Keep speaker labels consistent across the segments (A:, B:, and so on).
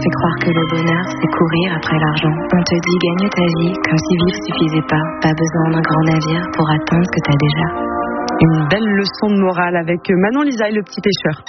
A: fait croire que le bonheur, c'est courir après l'argent. On te dit gagne ta vie comme si vivre suffisait pas. Pas besoin d'un grand navire pour atteindre ce que t'as déjà.
B: Une belle leçon de morale avec Manon Lisaille, le petit pêcheur.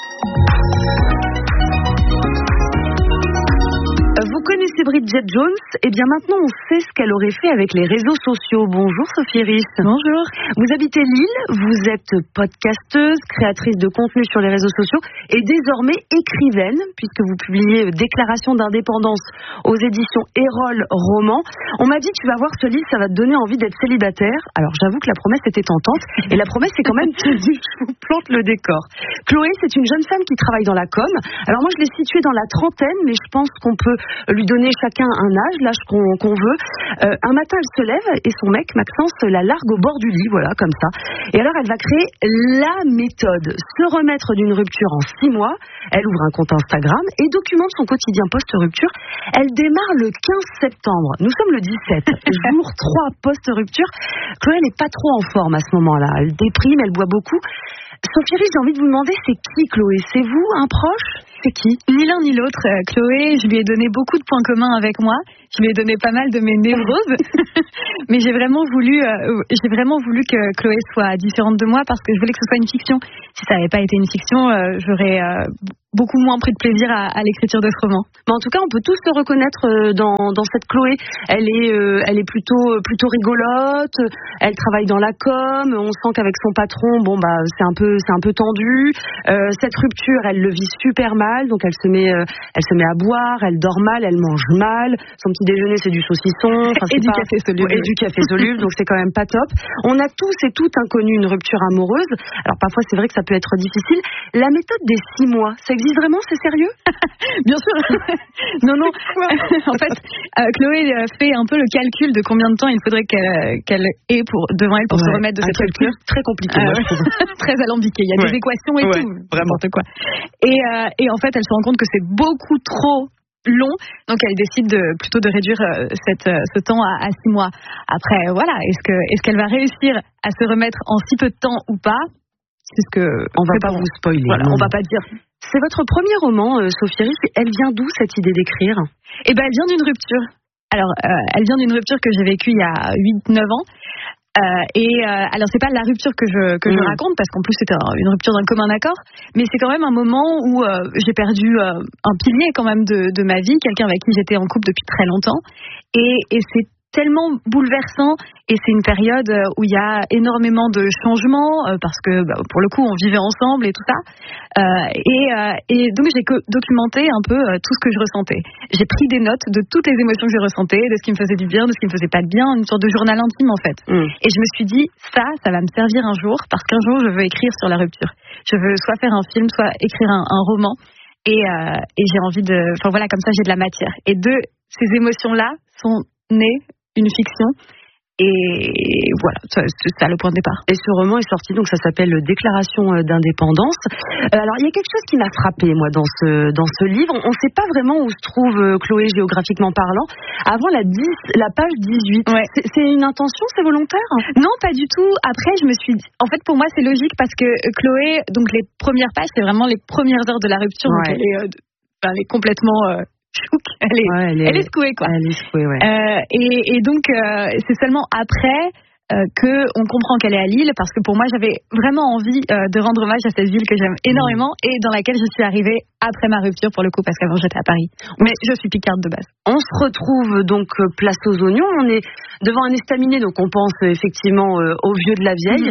B: Vous connaissez Bridget Jones? Eh bien maintenant on sait ce qu'elle aurait fait avec les réseaux sociaux. Bonjour Sophie Rhys.
C: Bonjour.
B: Vous habitez Lille, vous êtes podcasteuse, créatrice de contenu sur les réseaux sociaux et désormais écrivaine puisque vous publiez Déclaration d'indépendance aux éditions Erol Roman. On m'a dit tu vas voir ce livre, ça va te donner envie d'être célibataire. Alors j'avoue que la promesse était tentante et la promesse c'est quand même tenue. Je vous plante le décor. Chloé, c'est une jeune femme qui travaille dans la com. Alors moi je l'ai située dans la trentaine mais je pense qu'on peut lui donner chacun un âge, l'âge qu'on veut. Un matin, elle se lève et son mec, Maxence, la largue au bord du lit, voilà, comme ça. Et alors, elle va créer la méthode, se remettre d'une rupture en 6 mois. Elle ouvre un compte Instagram et documente son quotidien post-rupture. Elle démarre le 15 septembre. Nous sommes le 17, jour 3 post-rupture. Chloé, elle n'est pas trop en forme à ce moment-là. Elle déprime, elle boit beaucoup. Sophie Rhys, j'ai envie de vous demander, c'est qui Chloé? C'est vous, un proche? C'est qui?
C: Ni l'un ni l'autre. Chloé, je lui ai donné beaucoup de points communs avec moi. Je lui ai donné pas mal de mes névroses. Mais j'ai vraiment voulu que Chloé soit différente de moi parce que je voulais que ce soit une fiction. Si ça n'avait pas été une fiction, j'aurais beaucoup moins pris de plaisir à l'écriture de ce roman.
B: Mais en tout cas, on peut tous se reconnaître dans cette Chloé. Elle est plutôt rigolote. Elle travaille dans la com. On sent qu'avec son patron, c'est un peu tendu. Cette rupture, elle le vit super mal. Donc elle se met à boire. Elle dort mal. Elle mange mal. Son petit déjeuner, c'est du saucisson.
C: Et du café soluble.
B: Et du café soluble. Donc c'est quand même pas top. On a tous et toutes connu une rupture amoureuse. Alors parfois, c'est vrai que ça peut être difficile. La méthode des 6 mois, ça existe vraiment? C'est sérieux?
C: Bien sûr. Non. En fait, Chloé fait un peu le calcul de combien de temps il faudrait qu'elle ait devant elle pour se remettre de cette rupture.
B: Très compliqué. Moi, je trouve.
C: Très alambiqué. Il y a des équations et tout.
B: Vraiment.
C: Quoi. Et en fait, elle se rend compte que c'est beaucoup trop long, donc elle décide plutôt de réduire ce temps à 6 mois. Après, voilà, est-ce qu'elle va réussir à se remettre en si peu de temps ou pas? C'est ce que
B: on va pas vous spoiler.
C: Voilà, on va pas dire.
B: C'est votre premier roman, Sophie Rhys. Elle vient d'où cette idée d'écrire?
C: Eh ben, elle vient d'une rupture. Alors, elle vient d'une rupture que j'ai vécue il y a 8-9 ans. Alors c'est pas la rupture que je raconte parce qu'en plus c'était une rupture d'un commun accord, mais c'est quand même un moment où j'ai perdu un pilier quand même de ma vie, quelqu'un avec qui j'étais en couple depuis très longtemps, et c'est tellement bouleversant et c'est une période où il y a énormément de changements parce que pour le coup on vivait ensemble et tout ça et donc j'ai documenté un peu tout ce que je ressentais. J'ai pris des notes de toutes les émotions que je ressentais, de ce qui me faisait du bien, de ce qui me faisait pas de bien, une sorte de journal intime en fait. Et je me suis dit ça va me servir un jour parce qu'un jour je veux écrire sur la rupture. Je veux soit faire un film, soit écrire un roman et j'ai envie comme ça j'ai de la matière. Et de ces émotions là sont nées une fiction. Et voilà, c'est ça le point de départ.
B: Et ce roman est sorti, donc ça s'appelle Déclaration d'indépendance. Alors il y a quelque chose qui m'a frappé moi dans ce livre. On ne sait pas vraiment où se trouve Chloé géographiquement parlant. Avant la page 18.
C: Ouais.
B: C'est une intention, c'est volontaire?
C: Non, pas du tout. Après, je me suis dit, en fait, pour moi, c'est logique parce que Chloé, donc les premières pages, c'est vraiment les premières heures de la rupture.
B: Ouais.
C: Donc elle est complètement chouk. Elle est secouée, quoi.
B: Elle est secouée, ouais.
C: Et donc, c'est seulement après qu'on comprend qu'elle est à Lille, parce que pour moi, j'avais vraiment envie de rendre hommage à cette ville que j'aime énormément et dans laquelle je suis arrivée après ma rupture, pour le coup, parce qu'avant, j'étais à Paris. Mais je suis picarde de base.
B: On se retrouve donc place aux oignons. On est devant un estaminet, donc on pense effectivement au vieux de la vieille.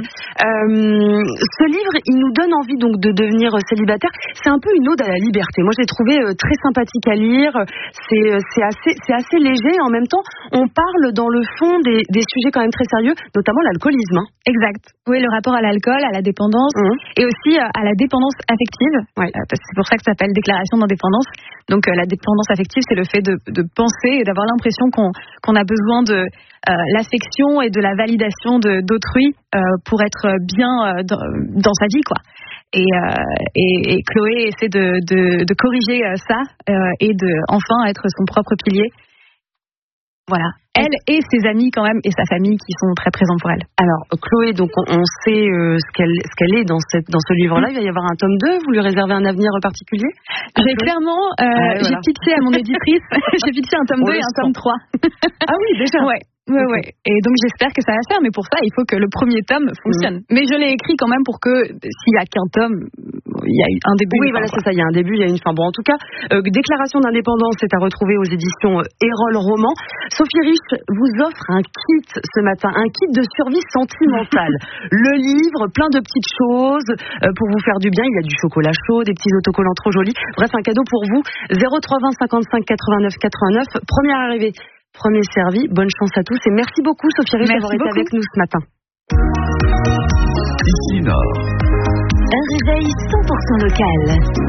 B: Ce livre, il nous donne envie donc de devenir célibataire. C'est un peu une ode à la liberté. Moi, j'ai trouvé très sympathique à lire. C'est assez léger. En même temps, on parle dans le fond des sujets quand même très sérieux, notamment l'alcoolisme.
C: Exact. Oui, le rapport à l'alcool, à la dépendance et aussi à la dépendance affective.
B: Ouais.
C: Parce que c'est pour ça que ça s'appelle Déclaration d'indépendance. Donc la dépendance affective, c'est le fait de penser et d'avoir l'impression qu'on a besoin de l'affection et de la validation d'autrui pour être bien dans sa vie, quoi. Et Chloé essaie de corriger ça et de enfin être son propre pilier. Voilà. Elle et ses amis quand même et sa famille qui sont très présents pour elle.
B: Alors Chloé, donc on sait ce qu'elle est dans ce livre-là. Il va y avoir un tome 2. Vous lui réservez un avenir particulier?
C: J'ai clairement j'ai pitché à mon éditrice. J'ai pitché un tome 2 et un tome 3.
B: Ah oui, déjà.
C: Ouais. Ouais. Et donc j'espère que ça va se faire, mais pour ça il faut que le premier tome fonctionne. Mais je l'ai écrit quand même pour que s'il y a qu'un tome, il y a un début.
B: Oui, voilà, c'est ça. Il y a un début, il y a une fin. Bon, en tout cas, déclaration d'indépendance est à retrouver aux éditions Erol Roman. Sophie Rich vous offre un kit ce matin, un kit de survie sentimentale. Le livre, plein de petites choses pour vous faire du bien. Il y a du chocolat chaud, des petits autocollants trop jolis. Bref, un cadeau pour vous. 0320 55 89 89. Première arrivée. Premier servi, bonne chance à tous et merci beaucoup Sophie Rich d'avoir été avec nous ce matin.
D: Ici Nord.
A: Un réveil 100% local.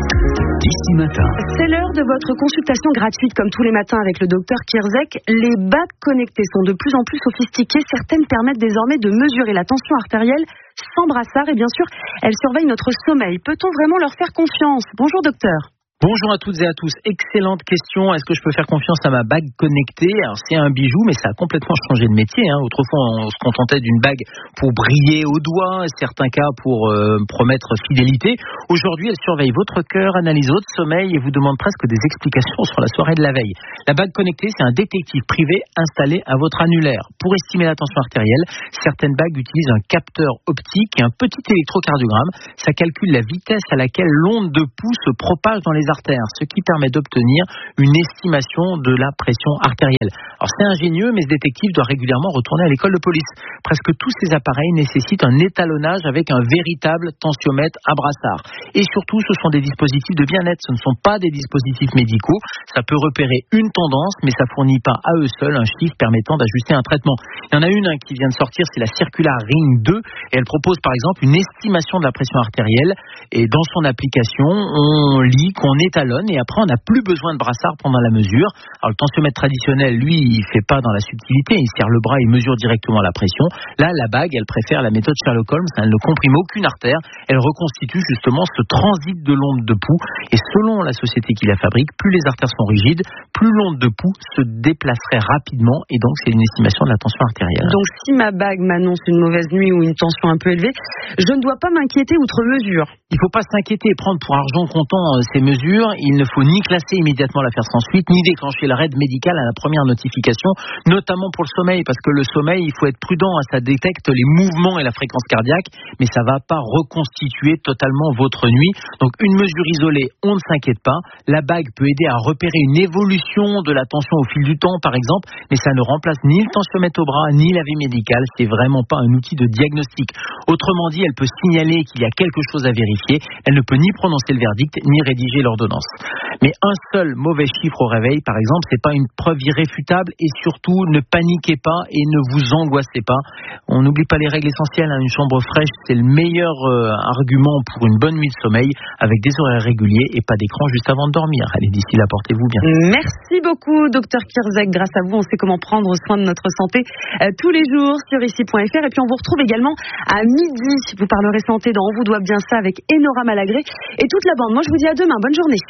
D: Ici Matin.
B: C'est l'heure de votre consultation gratuite comme tous les matins avec le docteur Kierzek. Les bagues connectées sont de plus en plus sophistiquées. Certaines permettent désormais de mesurer la tension artérielle sans brassard et bien sûr, elles surveillent notre sommeil. Peut-on vraiment leur faire confiance? Bonjour docteur.
E: Bonjour à toutes et à tous. Excellente question. Est-ce que je peux faire confiance à ma bague connectée? Alors c'est un bijou, mais ça a complètement changé de métier. Autrefois, on se contentait d'une bague pour briller au doigt, certains cas pour promettre fidélité. Aujourd'hui, elle surveille votre cœur, analyse votre sommeil et vous demande presque des explications sur la soirée de la veille. La bague connectée, c'est un détective privé installé à votre annulaire. Pour estimer la tension artérielle, certaines bagues utilisent un capteur optique et un petit électrocardiogramme. Ça calcule la vitesse à laquelle l'onde de pouls se propage dans les artères, ce qui permet d'obtenir une estimation de la pression artérielle. Alors c'est ingénieux, mais ce détective doit régulièrement retourner à l'école de police. Presque tous ces appareils nécessitent un étalonnage avec un véritable tensiomètre à brassard. Et surtout, ce sont des dispositifs de bien-être, ce ne sont pas des dispositifs médicaux. Ça peut repérer une tendance, mais ça fournit pas à eux seuls un chiffre permettant d'ajuster un traitement. Il y en a une qui vient de sortir, c'est la Circular Ring 2, et elle propose par exemple une estimation de la pression artérielle. Et dans son application, on lit qu'on étalonne et après on n'a plus besoin de brassard pendant la mesure. Alors le tensiomètre traditionnel, lui, il fait pas dans la subtilité, il serre le bras et mesure directement la pression. Là, la bague, elle préfère la méthode Sherlock Holmes, elle ne comprime aucune artère, elle reconstitue justement ce transit de l'onde de pouls et selon la société qui la fabrique, plus les artères sont rigides, plus l'onde de pouls se déplacerait rapidement et donc c'est une estimation de la tension artérielle.
B: Donc si ma bague m'annonce une mauvaise nuit ou une tension un peu élevée, je ne dois pas m'inquiéter outre mesure.
E: Il ne faut pas s'inquiéter et prendre pour argent comptant ces mesures. Il ne faut ni classer immédiatement l'affaire sans suite, ni déclencher l'arrêt médical à la première notification, notamment pour le sommeil, parce que le sommeil, il faut être prudent, ça détecte les mouvements et la fréquence cardiaque, mais ça ne va pas reconstituer totalement votre nuit. Donc une mesure isolée, on ne s'inquiète pas. La bague peut aider à repérer une évolution de la tension au fil du temps, par exemple, mais ça ne remplace ni le tensiomètre au bras, ni l'avis médical. C'est vraiment pas un outil de diagnostic. Autrement dit, elle peut signaler qu'il y a quelque chose à vérifier. Elle ne peut ni prononcer le verdict, ni rédiger l'ordonnance. Mais un seul mauvais chiffre au réveil, par exemple, c'est pas une preuve irréfutable et surtout, ne paniquez pas et ne vous angoissez pas. On n'oublie pas les règles essentielles. Une chambre fraîche, c'est le meilleur argument pour une bonne nuit de sommeil avec des horaires réguliers et pas d'écran juste avant de dormir. Allez, d'ici là, portez-vous bien.
B: Merci beaucoup, docteur Kierzek. Grâce à vous, on sait comment prendre soin de notre santé tous les jours sur ici.fr. Et puis, on vous retrouve également à midi. Vous parlerez santé dans On vous doit bien ça avec Enora Malagré et toute la bande. Moi, je vous dis à demain. Bonne journée.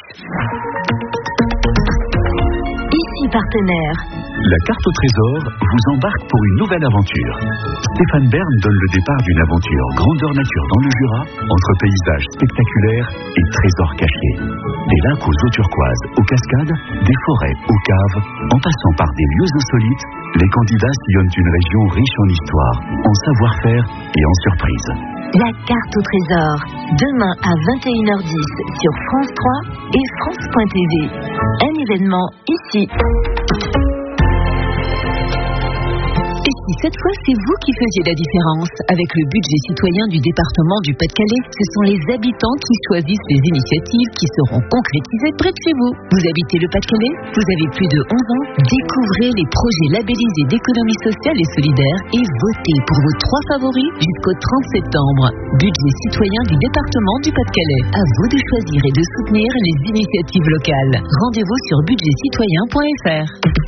A: Ici partenaire.
D: La carte au trésor vous embarque pour une nouvelle aventure. Stéphane Bern donne le départ d'une aventure grandeur nature dans le Jura, entre paysages spectaculaires et trésors cachés. Des lacs aux eaux turquoises, aux cascades, des forêts, aux caves, en passant par des lieux insolites, les candidats sillonnent une région riche en histoire, en savoir-faire et en surprises.
A: La carte au trésor, demain à 21h10 sur France 3 et France.tv. Un événement ici. Et si cette fois c'est vous qui faisiez la différence? Avec le budget citoyen du département du Pas-de-Calais, ce sont les habitants qui choisissent les initiatives qui seront concrétisées près de chez vous. Vous habitez le Pas-de-Calais? Vous avez plus de 11 ans? Découvrez les projets labellisés d'économie sociale et solidaire et votez pour vos 3 favoris jusqu'au 30 septembre. Budget citoyen du département du Pas-de-Calais. À vous de choisir et de soutenir les initiatives locales. Rendez-vous sur budgetcitoyen.fr.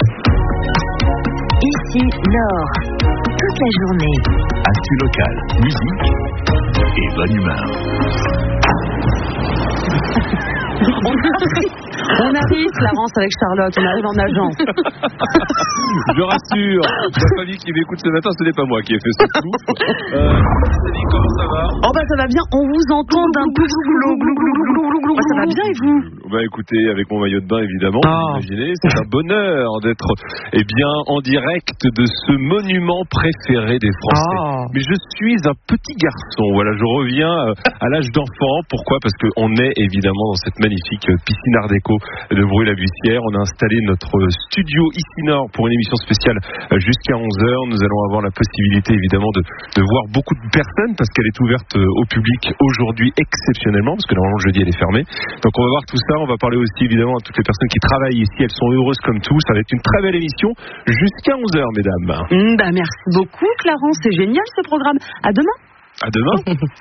A: Ici, Nord. Toute la journée.
D: Actu locale, musique et bonne humeur.
B: On arrive, Clarence, avec Charlotte, on arrive en agence.
F: Je rassure, la famille qui m'écoute ce matin, ce n'est pas moi qui ai fait ce clou. Nathalie, comment ça va?
B: Oh bah ça va bien, on vous entend d'un peu glou. Ça va bien et vous?
F: Bah écoutez, avec mon maillot de bain évidemment, vous imaginez, c'est un bonheur d'être en direct de ce monument préféré des Français. Mais je suis un petit garçon, voilà, je reviens à l'âge d'enfant. Pourquoi? Parce qu'on est évidemment dans cette magnifique piscine Art déco de Bruy-la-Buissière. On a installé notre studio ici Nord pour une émission spéciale jusqu'à 11h. Nous allons avoir la possibilité évidemment de voir beaucoup de personnes parce qu'elle est ouverte au public aujourd'hui exceptionnellement, parce que normalement le jeudi elle est fermée. Donc on va voir tout ça, on va parler aussi évidemment à toutes les personnes qui travaillent ici, elles sont heureuses comme tout. Ça va être une très belle émission jusqu'à 11h, mesdames.
B: Merci beaucoup Clarence, c'est génial ce programme. À demain.
F: À demain.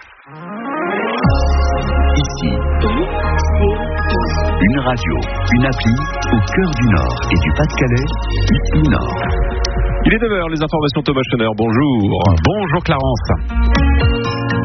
D: Ici, une radio, une appli au cœur du Nord et du Pas-de-Calais, ici Nord.
F: Il est 9h, les informations Thomas Schoner, bonjour.
G: Bonjour Clarence.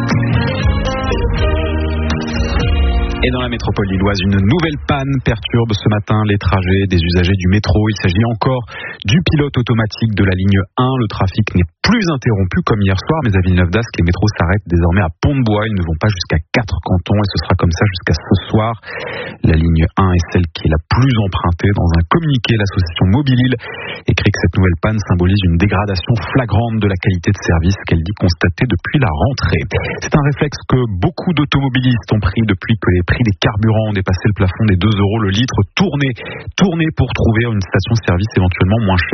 G: Et dans la métropole lilloise, une nouvelle panne perturbe ce matin les trajets des usagers du métro. Il s'agit encore du pilote automatique de la ligne 1. Le trafic n'est plus interrompu comme hier soir, mais à Villeneuve-d'Ascq, les métros s'arrêtent désormais à Pont-de-Bois. Ils ne vont pas jusqu'à 4 cantons et ce sera comme ça jusqu'à ce soir. La ligne 1 est celle qui est la plus empruntée. Dans un communiqué, l'association Mobilil écrit que cette nouvelle panne symbolise une dégradation flagrante de la qualité de service qu'elle dit constater depuis la rentrée. C'est un réflexe que beaucoup d'automobilistes ont pris depuis que les prix des carburants ont dépassé le plafond des 2 € le litre. Tournez pour trouver une station-service éventuellement moins chère.